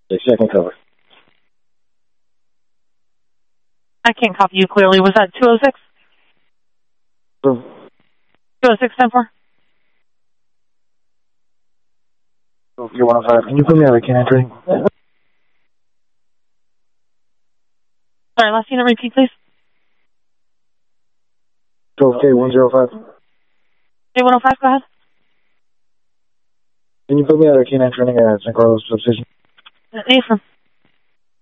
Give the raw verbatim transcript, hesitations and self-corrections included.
Six second cover. I can't copy you clearly. Was that two oh six? two oh six, ten four? You're one oh five. Can you put me out of can entry? Sorry, last unit repeat, please. twelve K one oh five. K one oh five, go ahead. Can you put me out of can entry at San Carlos substation? Affirm.